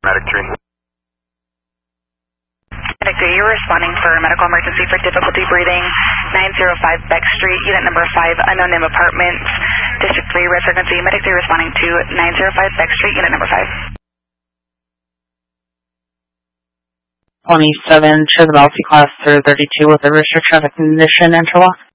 Medic 3. Medic 3, you're responding for a medical emergency for difficulty breathing, 905 Beck Street, unit number 5, unknown name apartments, District 3, red frequency. Medic 3 responding to 905 Beck Street, unit number 5. 27, Chizabowski class 32 with a restriction of ignition interlock.